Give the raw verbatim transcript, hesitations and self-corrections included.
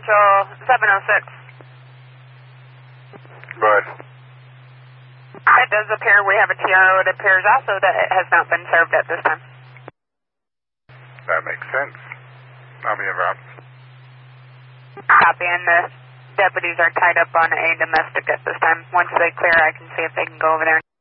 seven oh six. But it does appear we have a T O. It appears also that it has not been served at this time. That makes sense. I'll be around. Copy, and the deputies are tied up on a domestic at this time. Once they clear, I can see if they can go over there.